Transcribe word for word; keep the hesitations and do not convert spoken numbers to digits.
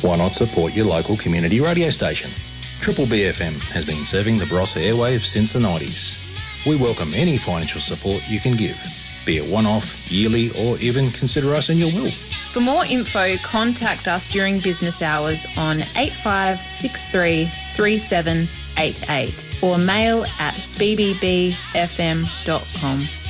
Why not support your local community radio station? Triple B F M has been serving the Barossa airwaves since the nineties. We welcome any financial support you can give, be it one-off, yearly, or even consider us in your will. For more info, contact us during business hours on eight five six three, three seven eight eight or mail at b b b f m dot com.